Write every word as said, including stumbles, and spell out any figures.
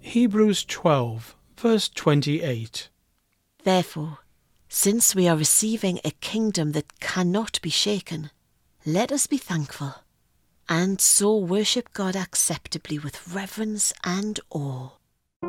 Hebrews twelve, verse twenty-eight. Therefore, since we are receiving a kingdom that cannot be shaken, let us be thankful, and so worship God acceptably with reverence and awe.